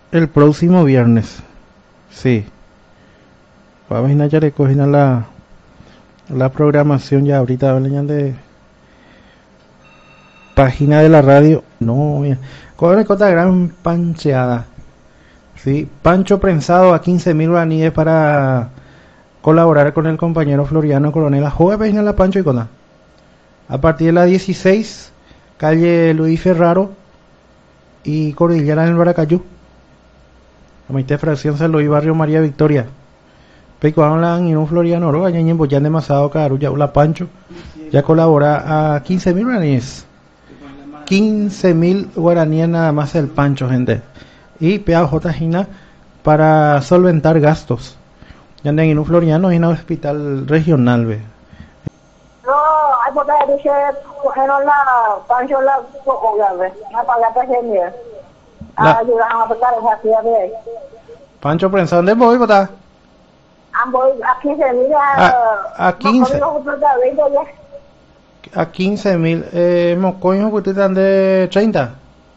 el próximo viernes. Sí. Vamos a ya recoger la programación ya ahorita hablan de página de la radio. No, mira. Con una gran pancheada. Sí, pancho prensado a 15.000 guaraníes para colaborar con el compañero Floriano Coronel. Jueves en la Pancho y Cona. A partir de las 16, calle Luis Ferraro y Cordillera en el Baracayú. A mitad de fracción San Luis, barrio María Victoria. Peco hablan y un Floriano Roga, ya en Boyán de Masado, Carulla, la Pancho. Ya colabora a 15.000 guaraníes. 15.000 guaraníes nada más el Pancho, gente. Y PAJ Gina para solventar gastos. Ya en un Floriano en el hospital regional, ve. No, hay porque dice en la Pancho la ve. No paga pequeña. Ayudan a pegar esa tía de ahí. Pancho prensa, ¿dónde voy, bota? Voy a 15.000 a 15. A 15.000. Mocoños que ustedes están de 30.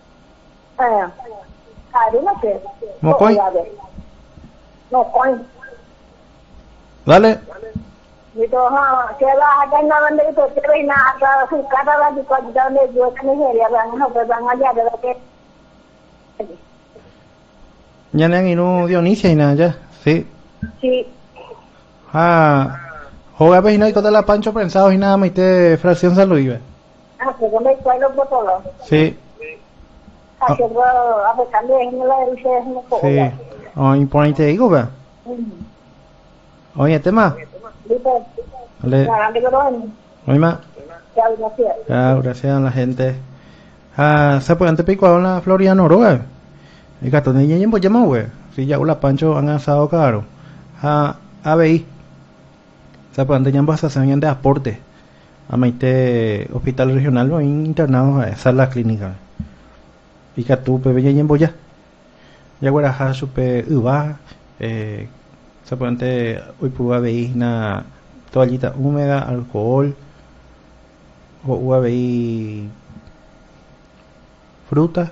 Mocoy. Mocoy. Dale. Y todo, que la gente no vende y todo, y nada, su casa va a ser donde yo en Nigeria, van allá de lo que. Ya no hay no Dionisia y nada, ya. Sí. Sí. Joga pues y no hay toda la Pancho prensado y nada, me fracción San Luis. Pues yo me cuelo por todo. Sí. Así que a pesar de eso, la derecha es un poco. Sí. Oye, por ahí te digo, ve. Oye, tema. Vale. Oye, ma. Gracias a la gente. Se puede antes pico a una Floriano Roga. El gato de ella pues llama, güey. Si ya la Pancho han asado caro. ABI. Se puede antes llama asociación de aporte. A Maite hospital regional o internados a sala clínica. Y que tú bebé ya boya. Ya guaraja supe uva. Se puede antes hoy pudo ABI na toallita húmeda, alcohol. O UABI fruta.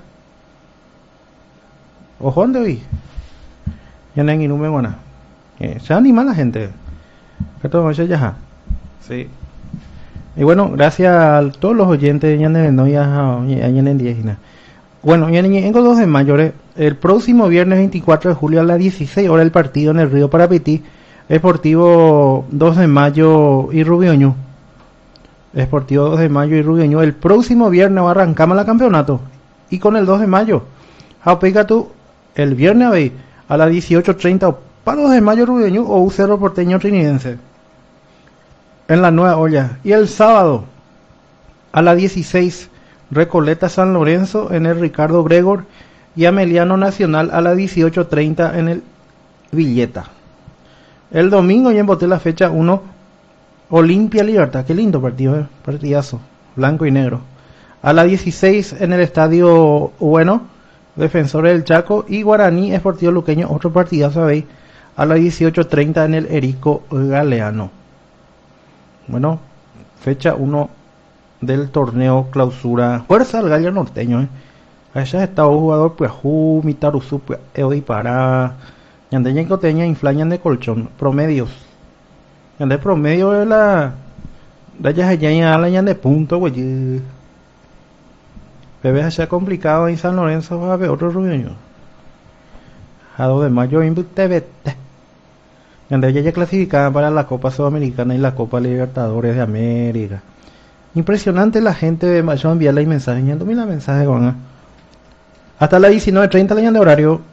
Ojo, ¿dónde vi? Ya no hay ni número buena. Se anima la gente. Que todo eso ya. Sí. Y bueno, gracias a todos los oyentes ya no en 10. Bueno, ya en 2 de mayo, el próximo viernes 24 de julio a las 16 horas el partido en el Río Parapetí, Esportivo 2 de mayo y Rubioño. Esportivo 2 de mayo y Rubioño. El próximo viernes arrancamos el campeonato. Y con el 2 de mayo. Pega tú el viernes a las 18:30 para 2 de mayo Rubioño o Cerro Porteño Trinidense. En la Nueva Olla. Y el sábado a las 16 Recoleta San Lorenzo en el Ricardo Gregor y Ameliano Nacional a las 18:30 en el Villeta. El domingo ya emboté la fecha 1 Olimpia Libertad, qué lindo partido, partidazo, blanco y negro. A las 16 en el Estadio Bueno, Defensores del Chaco y Guaraní Esportivo Luqueño, otro partidazo, ¿sabéis? A las 18:30 en el Erico Galeano. Bueno, fecha 1 del torneo clausura. Fuerza al Gallo Norteño, Allá está un jugador, pues, Mitaruzu, pues, Eodi para. Yandeña y Coteña inflañan de colchón, promedios. El promedio de la ya de punto, güey. Bebé allá complicado en San Lorenzo, va a ver otro Rubioño. A 2 de mayo invitebete. Ya clasificada para la Copa Sudamericana y la Copa Libertadores de América. Impresionante la gente de Mayo enviarle mensajes, ya mira mensajes con hasta las 19:30 la de horario.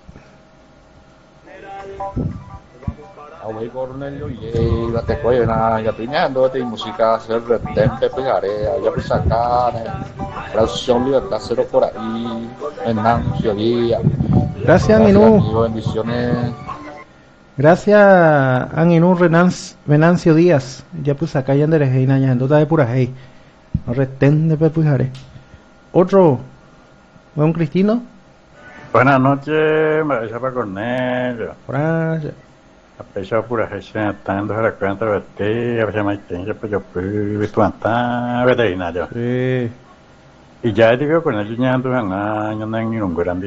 Away Cornelio y la te coye na ya piñando de música hacer retente pegaré allá por sacar traducción libertad cero por ahí en teoría. Gracias Minú. Bendiciones. Gracias Anginú Venancio Díaz. Ya pues acá ya de Reina ya de pura hey. No retende pepujaré. Otro don Cristino. Buenas noches, María para Cornelio. Gracias. A pesar pura gente atando a la cuenta de a veces más tiempo pues yo fui veterinario. Sí. Y ya digo con el niño ando en año en un grande